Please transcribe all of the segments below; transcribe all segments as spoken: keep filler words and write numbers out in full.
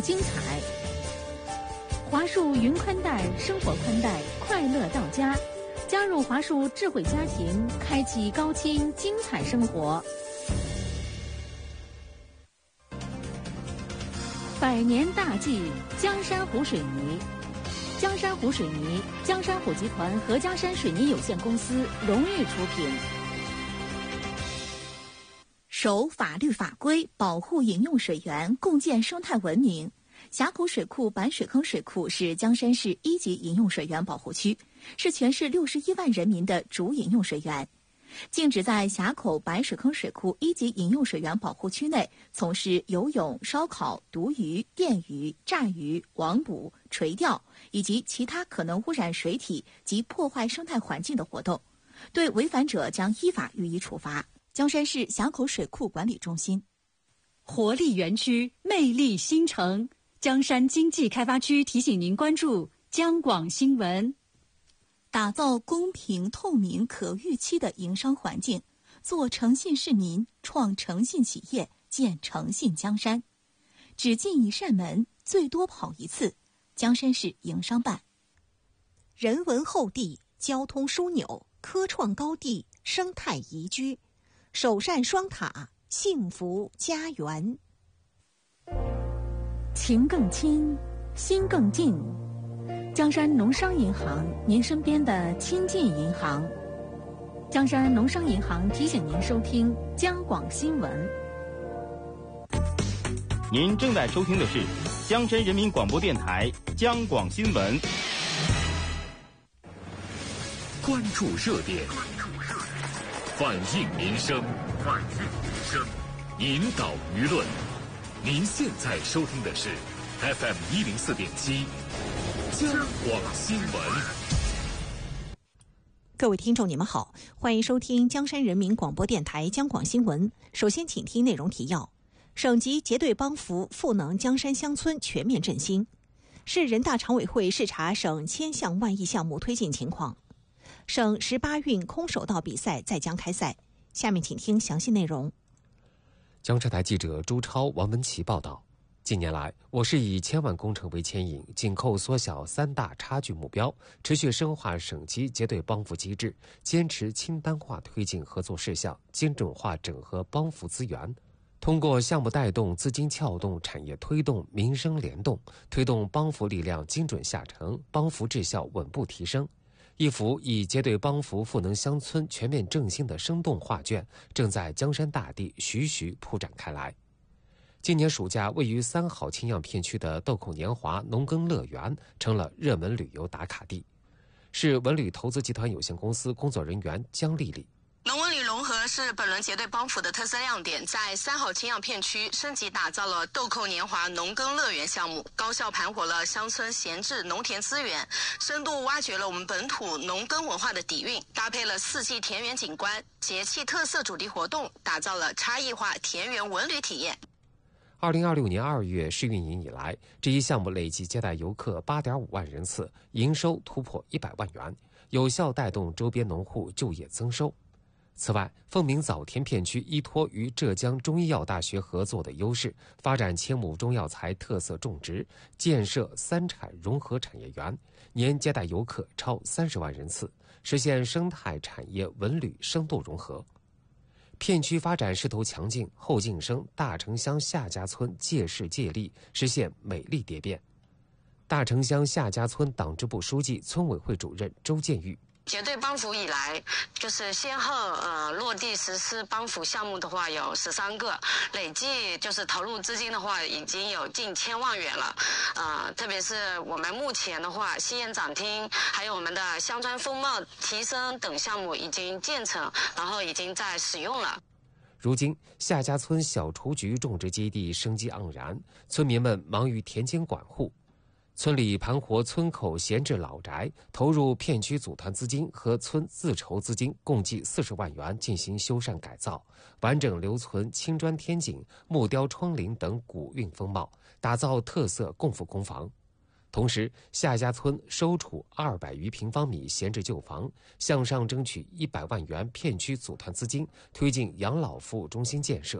精彩。华数云宽带，生活宽带，快乐到家。加入华数智慧家庭，开启高清精彩生活。百年大计，江山湖水泥。江山湖水泥，江山湖集团合江山水泥有限公司荣誉出品。 守法律法规，保护饮用水源，共建生态文明。峡口水库板水坑水库是江山市一级饮用水源保护区，是全市六十一万人民的主饮用水源。禁止在峡口白水坑水库一级饮用水源保护区内从事游泳、烧烤、毒鱼、电鱼、炸鱼、网捕、垂钓以及其他可能污染水体及破坏生态环境的活动，对违反者将依法予以处罚。江山市峡口水库管理中心。 活力园区，魅力新城。江山经济开发区提醒您关注江广新闻。 打造公平、透明、可预期的营商环境，做诚信市民，创诚信企业，建诚信江山。只进一扇门，最多跑一次。江山市营商办。 人文厚地，交通枢纽，科创高地，生态宜居，首善双塔，幸福家园。 情更亲，心更近。江山农商银行，您身边的亲近银行。江山农商银行提醒您收听江广新闻。 您正在收听的是江山人民广播电台江广新闻。 关注热点，反映民生，反映民生，引导舆论。您现在收听的是 F M 一零四点七江广新闻。 各位听众，你们好，欢迎收听江山人民广播电台江广新闻。首先，请听内容提要：省级结对帮扶赋能江山乡村全面振兴。市人大常委会视察省千项万亿项目推进情况。省十八运空手道比赛在江开赛。下面请听详细内容。 江浙台记者朱超、王文琪报道。近年来，我市以千万工程为牵引，紧扣缩小三大差距目标，持续深化省级结对帮扶机制，坚持清单化推进合作事项，精准化整合帮扶资源，通过项目带动、资金撬动、产业推动、民生联动，推动帮扶力量精准下沉，帮扶质效稳步提升。一幅以结对帮扶赋能乡村全面振兴的生动画卷，正在江山大地徐徐铺展开来。今年暑假，位于三好青样片区的豆蔻年华农耕乐园成了热门旅游打卡地。市文旅投资集团有限公司工作人员姜丽丽。 农文旅融合是本轮结对帮扶的特色亮点，在三好青样片区升级打造了豆蔻年华农耕乐园项目，高效盘活了乡村闲置农田资源，深度挖掘了我们本土农耕文化的底蕴，搭配了四季田园景观、节气特色主题活动，打造了差异化田园文旅体验。 二零二六年二月试运营以来，这一项目累计接待游客八点五万人次，营收突破一百万元，有效带动周边农户就业增收。此外，凤鸣枣田片区依托与浙江中医药大学合作的优势，发展千亩中药材特色种植，建设三产融合产业园，年接待游客超三十万人次，实现生态产业文旅深度融合。片区发展势头强劲，后晋升大城乡夏家村借势借力，实现美丽蝶变。大城乡夏家村党支部书记、村委会主任周建玉。 结对帮扶以来，就是先后呃落地实施帮扶项目的话有十三个，累计就是投入资金的话已经有近千万元了。呃，特别是我们目前的话，西苑展厅还有我们的乡村风貌提升等项目已经建成，然后已经在使用了。 如今，夏家村小雏菊种植基地生机盎然，村民们忙于田间管护。村里盘活村口闲置老宅，投入片区组团资金和村自筹资金共计四十万元进行修缮改造，完整留存青砖天井、木雕窗棂等古韵风貌，打造特色共富公房。同时，夏家村收储二百余平方米闲置旧房，向上争取一百万元片区组团资金，推进养老服务中心建设，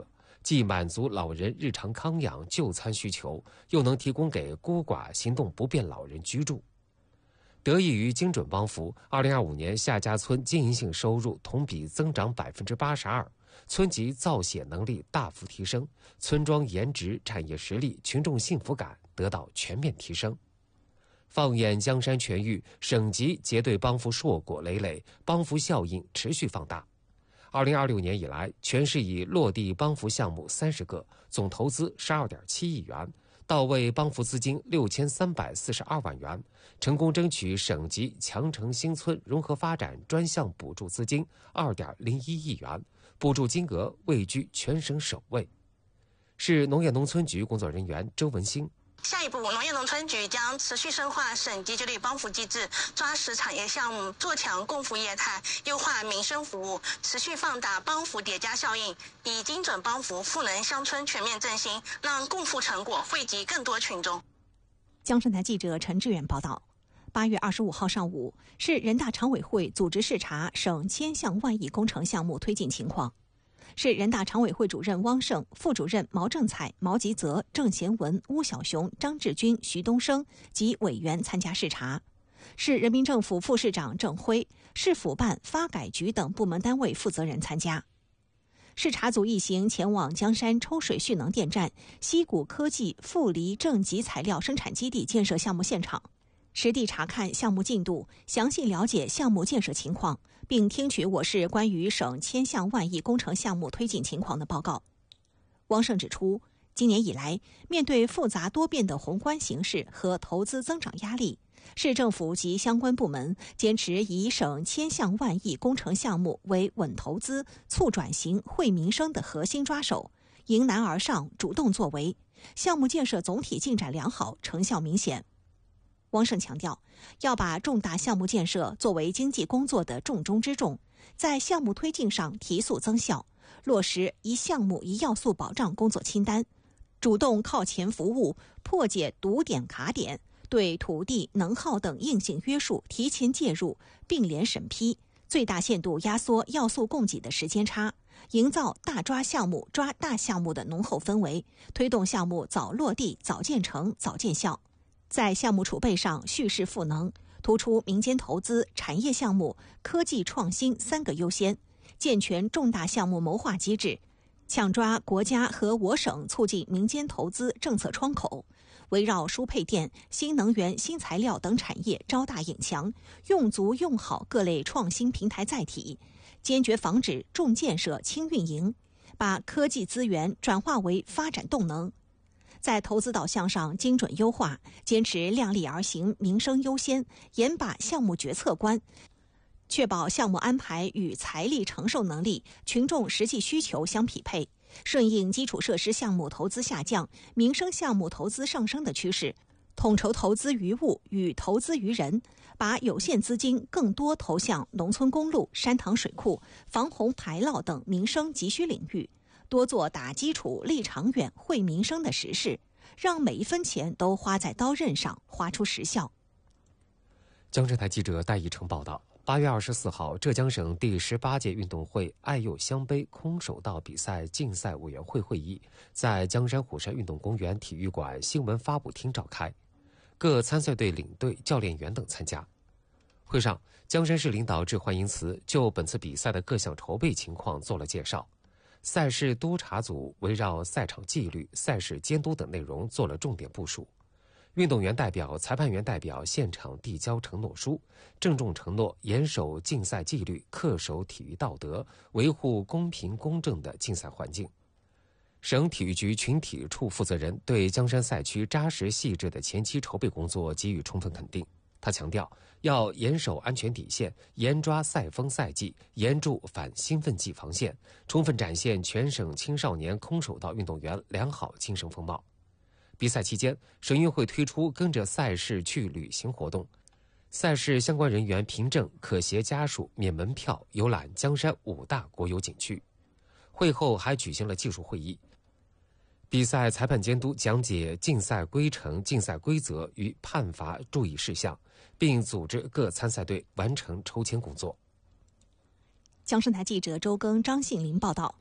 既满足老人日常康养就餐需求，又能提供给孤寡行动不便老人居住。得益于精准帮扶，二零二五年夏家村经营性收入同比增长百分之八十二，村级造血能力大幅提升，村庄颜值、产业实力、群众幸福感得到全面提升。放眼江山全域，省级结对帮扶硕果累累，帮扶效应持续放大。二零二六年以来，全市已落地帮扶项目三十个，总投资十二点七亿元，到位帮扶资金六千三百四十二万元，成功争取省级强城新村融合发展专项补助资金二点零一亿元，补助金额位居全省首位。市农业农村局工作人员周文兴。 下一步，农业农村局将持续深化省级结对帮扶机制，抓实产业项目，做强共扶业态，优化民生服务，持续放大帮扶叠加效应，以精准帮扶赋能乡村全面振兴，让共扶成果惠及更多群众。 江山台记者陈志远报道。八月二十五号上午，市人大常委会组织视察省千项万亿工程项目推进情况。市人大常委会主任汪胜、副主任毛正彩、毛吉泽、郑贤文、邬小雄、张志军、徐东升及委员参加视察。市人民政府副市长郑辉、市府办、发改局等部门单位负责人参加。视察组一行前往江山抽水蓄能电站、西谷科技负离正极材料生产基地建设项目现场，实地查看项目进度，详细了解项目建设情况，并听取我市关于省千项万亿工程项目推进情况的报告。汪胜指出，今年以来，面对复杂多变的宏观形势和投资增长压力，市政府及相关部门坚持以省千项万亿工程项目为稳投资、促转型、惠民生的核心抓手，迎难而上，主动作为，项目建设总体进展良好，成效明显。汪胜强调，要把重大项目建设作为经济工作的重中之重，在项目推进上提速增效，落实一项目一要素保障工作清单，主动靠前服务，破解堵点卡点，对土地、能耗等硬性约束提前介入，并联审批，最大限度压缩要素供给的时间差，营造大抓项目、抓大项目的浓厚氛围，推动项目早落地、早建成、早见效。在项目储备上蓄势赋能，突出民间投资、产业项目、科技创新三个优先，健全重大项目谋划机制，抢抓国家和我省促进民间投资政策窗口，围绕输配电、新能源、新材料等产业招大引强，用足用好各类创新平台载体，坚决防止重建设轻运营，把科技资源转化为发展动能。在投资导向上精准优化，坚持量力而行、民生优先，严把项目决策关，确保项目安排与财力承受能力、群众实际需求相匹配，顺应基础设施项目投资下降、民生项目投资上升的趋势，统筹投资于物与投资于人，把有限资金更多投向农村公路、山塘水库、防洪排涝等民生急需领域，多做打基础、立长远、惠民生的实事，让每一分钱都花在刀刃上，花出实效。 江浙台记者戴以成报道。八月二十四号，浙江省第十八届运动会爱幼乡杯空手道比赛竞赛委员会会议在江山虎山运动公园体育馆新闻发布厅召开，各参赛队领队、教练员等参加。会上，江山市领导致欢迎词，就本次比赛的各项筹备情况做了介绍。赛事督查组围绕赛场纪律、赛事监督等内容做了重点部署。运动员代表、裁判员代表现场递交承诺书，郑重承诺严守竞赛纪律，恪守体育道德，维护公平公正的竞赛环境。省体育局群体处负责人对江山赛区扎实细致的前期筹备工作给予充分肯定。他强调，要严守安全底线，严抓赛风赛纪，严筑反兴奋剂防线，充分展现全省青少年空手道运动员良好精神风貌。比赛期间，省运会推出跟着赛事去旅行活动，赛事相关人员凭证可携家属免门票游览江山五大国有景区。会后还举行了技术会议，比赛裁判监督讲解竞赛规程、竞赛规则与判罚注意事项，并组织各参赛队完成抽签工作。 江山台记者周庚、张信林报道。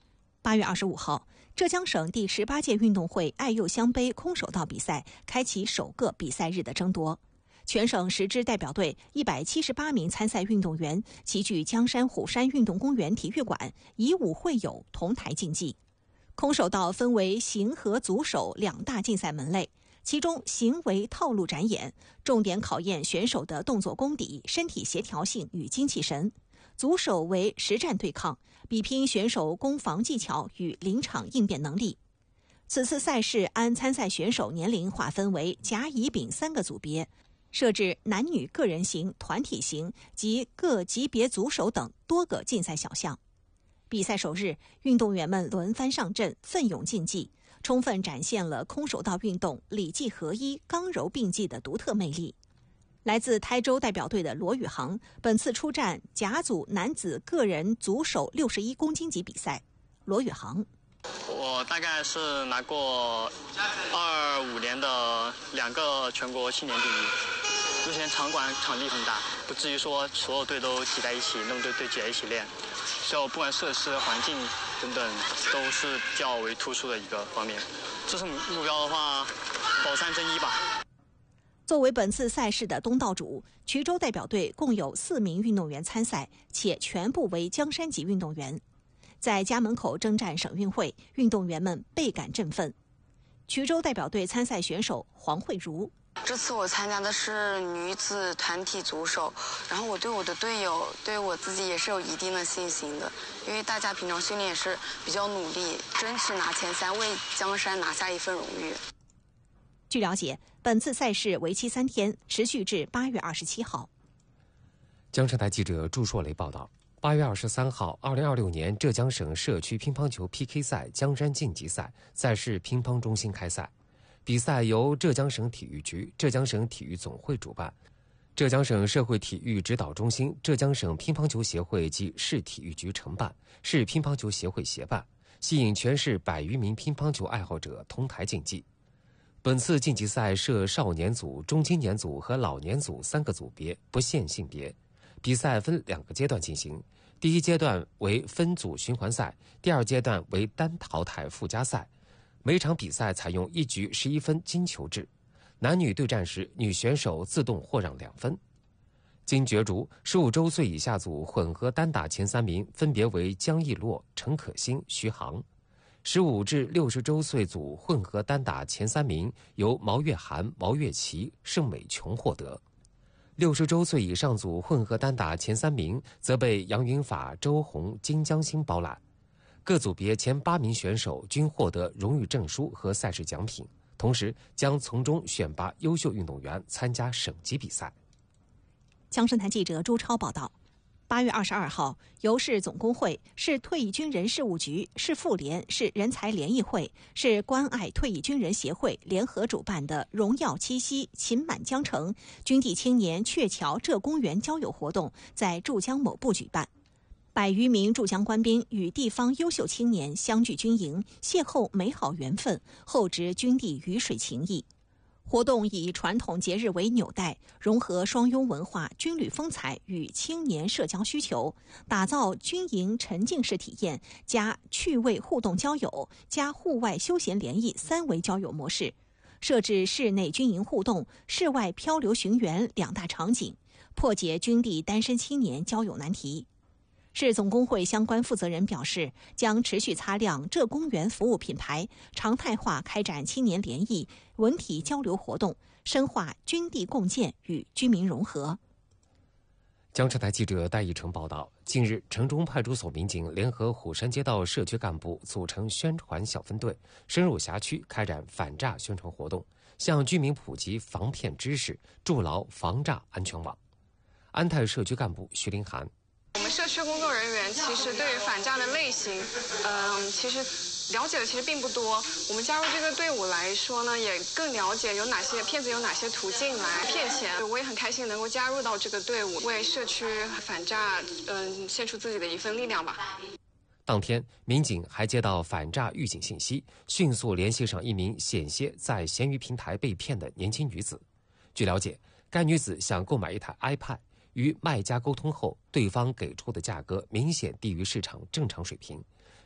八月二十五号，浙江省第十八届运动会爱幼乡杯空手道比赛开启首个比赛日的争夺。全省十支代表队一百七十八名参赛运动员齐聚江山虎山运动公园体育馆，以武会友，同台竞技。空手道分为形和组手两大竞赛门类，其中形为套路展演，重点考验选手的动作功底、身体协调性与精气神；组手为实战对抗，比拼选手攻防技巧与临场应变能力。此次赛事按参赛选手年龄划分为甲、乙、丙三个组别，设置男女个人型、团体型及各级别组手等多个竞赛小项。比赛首日，运动员们轮番上阵，奋勇竞技，充分展现了空手道运动礼技合一、刚柔并济的独特魅力。来自台州代表队的罗宇航本次出战甲组男子个人组手六十一公斤级比赛。罗宇航： 我大概是拿过二五年的两个全国青年第一。目前场馆场地很大，不至于说所有队都挤在一起，那么多队挤在一起练，所以不管设施、环境等等都是较为突出的一个方面。这次目标的话，保三争一吧。 作为本次赛事的东道主，衢州代表队共有四名运动员参赛，且全部为江山级运动员。在家门口征战省运会，运动员们倍感振奋。衢州代表队参赛选手黄慧茹： 这次我参加的是女子团体组手，然后我对我的队友、对我自己也是有一定的信心的，因为大家平常训练也是比较努力，争取拿前三，为江山拿下一份荣誉。 据了解，本次赛事为期三天，持续至八月二十七号。 江城台记者朱硕雷报道。八月二十三号，二零二六年浙江省社区乒乓球 P K 赛江山晋级赛在市乒乓中心开赛。比赛由浙江省体育局、浙江省体育总会主办，浙江省社会体育指导中心、浙江省乒乓球协会及市体育局承办，市乒乓球协会协办，吸引全市百余名乒乓球爱好者同台竞技。本次晋级赛设少年组、中青年组和老年组三个组别，不限性别。比赛分两个阶段进行，第一阶段为分组循环赛，第二阶段为单淘汰附加赛。每场比赛采用一局十一分金球制，男女对战时，女选手自动获让两分。经角逐，十五周岁以下组混合单打前三名分别为江逸洛、陈可辛、徐航；十五至六十周岁组混合单打前三名由毛月涵、毛月琪、盛美琼获得。六十周岁以上组混合单打前三名则被杨云法、周红、金江星包揽。各组别前八名选手均获得荣誉证书和赛事奖品，同时将从中选拔优秀运动员参加省级比赛。 江山台记者朱超报道。八月二十二号，由市总工会、市退役军人事务局、市妇联、市人才联谊会、市关爱退役军人协会联合主办的“荣耀七夕，勤满江城”军地青年鹊桥浙公园交友活动在筑江某部举办。百余名驻江官兵与地方优秀青年相聚军营，邂逅美好缘分，厚植军地鱼水情谊。活动以传统节日为纽带，融合双拥文化、军旅风采与青年社交需求，打造军营沉浸式体验加趣味互动交友加户外休闲联谊三维交友模式，设置室内军营互动、室外漂流寻源两大场景，破解军地单身青年交友难题。市总工会相关负责人表示，将持续擦亮浙公园服务品牌，常态化开展青年联谊、文体交流活动，深化军地共建与居民融合。 江城台记者戴义成报道，近日，城中派出所民警联合虎山街道社区干部组成宣传小分队，深入辖区开展反诈宣传活动，向居民普及防骗知识，筑牢防诈安全网。安泰社区干部徐林涵。 我们社区工作人员其实对反诈的类型，嗯，其实了解的其实并不多。我们加入这个队伍来说呢，也更了解有哪些骗子有哪些途径来骗钱。我也很开心能够加入到这个队伍，为社区反诈，嗯，献出自己的一份力量吧。 当天，民警还接到反诈预警信息，迅速联系上一名险些在闲鱼平台被骗的年轻女子。据了解，该女子想购买一台 iPad。与卖家沟通后，对方给出的价格明显低于市场正常水平，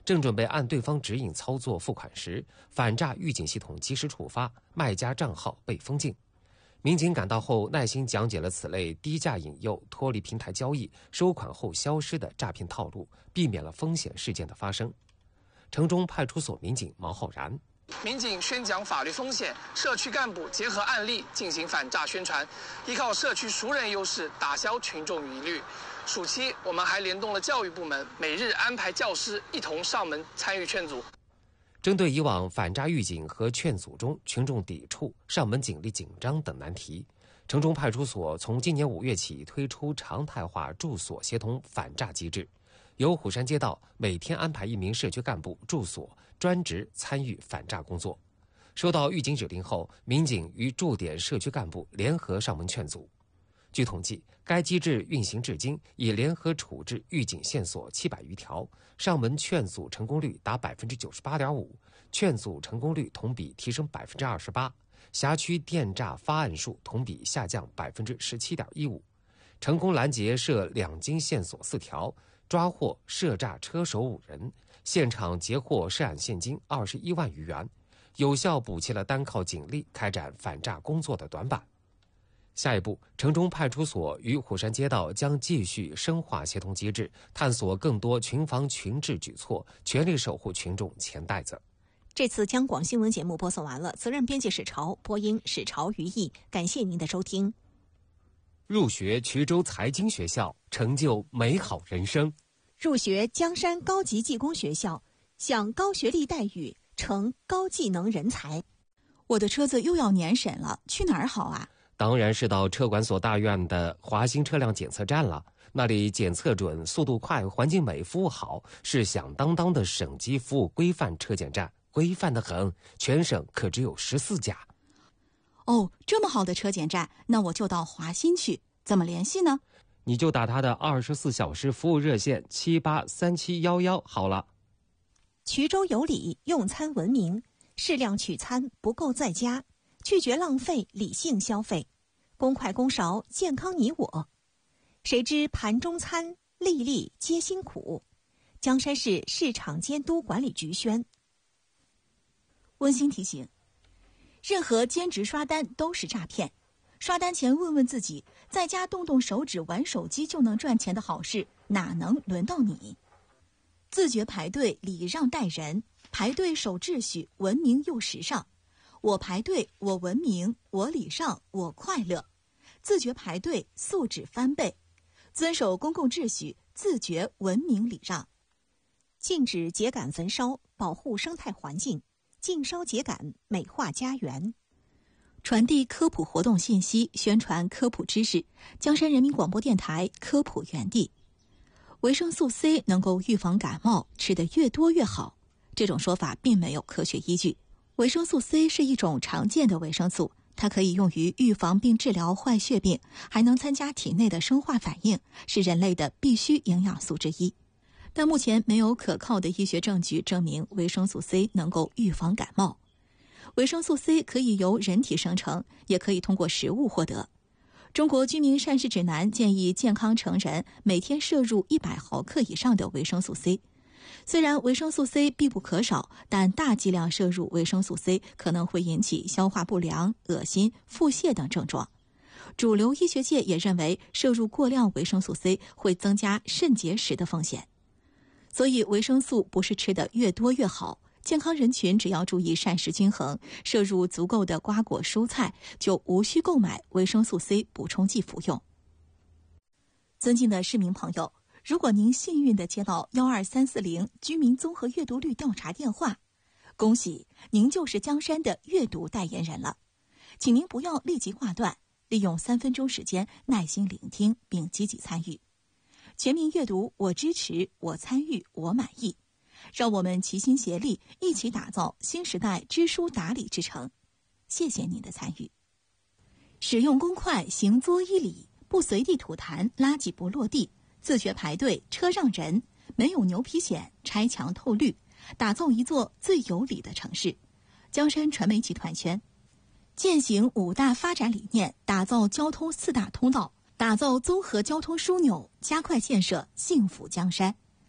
正准备按对方指引操作付款时，反诈预警系统及时触发，卖家账号被封禁。民警赶到后，耐心讲解了此类低价引诱、脱离平台交易、收款后消失的诈骗套路，避免了风险事件的发生。城中派出所民警毛浩然。 民警宣讲法律风险，社区干部结合案例进行反诈宣传，依靠社区熟人优势打消群众疑虑。暑期，我们还联动了教育部门，每日安排教师一同上门参与劝阻。 针对以往反诈预警和劝阻中群众抵触、上门警力紧张等难题，城中派出所从今年五月起推出常态化住所协同反诈机制，由虎山街道每天安排一名社区干部住所专职参与反诈工作。收到预警指令后，民警与驻点社区干部联合上门劝阻。据统计，该机制运行至今已联合处置预警线索七百余条，上门劝阻成功率达百分之九十八点五，劝阻成功率同比提升百分之二十八，辖区电诈发案数同比下降百分之十七点一五，成功拦截涉两金线索四条，抓获涉诈车手五人，现场截获涉案现金二十一万余元，有效补齐了单靠警力开展反诈工作的短板。下一步，城中派出所与虎山街道将继续深化协同机制，探索更多群防群治举措，全力守护群众钱袋子。 这次央广新闻节目播送完了，责任编辑史潮，播音史潮于毅，感谢您的收听。 入学衢州财经学校，成就美好人生； 入学江山高级技工学校，享高学历待遇，成高技能人才。 我的车子又要年审了，去哪儿好啊？ 当然是到车管所大院的华新车辆检测站了，那里检测准、速度快、环境美、服务好，是响当当的省级服务规范车检站，规范得很，全省可只有十四家。 哦，这么好的车检站，那我就到华新去，怎么联系呢？ 你就打他的二十四小时服务热线七八三七幺幺好了。 衢州有礼，用餐文明，适量取餐，不够在家。拒绝浪费，理性消费，公筷公勺，健康你我。谁知盘中餐，粒粒皆辛苦。江山市市场监督管理局宣。 温馨提醒：任何兼职刷单都是诈骗。刷单前问问自己，在家动动手指玩手机就能赚钱的好事，哪能轮到你？自觉排队，礼让待人，排队守秩序，文明又时尚。我排队，我文明，我礼让，我快乐。自觉排队，素质翻倍。遵守公共秩序，自觉文明礼让。 禁止秸秆焚烧，保护生态环境。禁烧秸秆，美化家园。 传递科普活动信息，宣传科普知识。江山人民广播电台科普园地。维生素 C 能够预防感冒，吃得越多越好。这种说法并没有科学依据。维生素 C 是一种常见的维生素，它可以用于预防并治疗坏血病，还能参加体内的生化反应，是人类的必需营养素之一。但目前没有可靠的医学证据证明维生素 C 能够预防感冒。维生素 C 可以由人体生成，也可以通过食物获得。中国居民膳食指南建议健康成人每天摄入一百毫克以上的维生素 C。虽然维生素 C 必不可少，但大剂量摄入维生素 C 可能会引起消化不良、恶心、腹泻等症状。主流医学界也认为，摄入过量维生素 C 会增加肾结石的风险。所以，维生素不是吃得越多越好。健康人群只要注意膳食均衡，摄入足够的瓜果蔬菜，就无需购买维生素 C 补充剂服用。尊敬的市民朋友，如果您幸运地接到幺二三四零居民综合阅读率调查电话，恭喜您就是江山的阅读代言人了。请您不要立即挂断，利用三分钟时间耐心聆听并积极参与。全民阅读，我支持，我参与，我满意。让我们齐心协力，一起打造新时代知书达理之城。谢谢您的参与。使用公筷，行作一礼，不随地吐痰，垃圾不落地，自觉排队，车让人，没有牛皮癣，拆墙透绿，打造一座最有礼的城市。江山传媒集团宣，践行五大发展理念，打造交通四大通道，打造综合交通枢纽，加快建设幸福江山。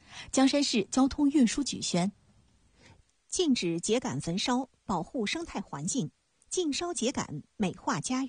江山市交通运输局宣： 禁止秸秆焚烧，保护生态环境；禁烧秸秆，美化家园。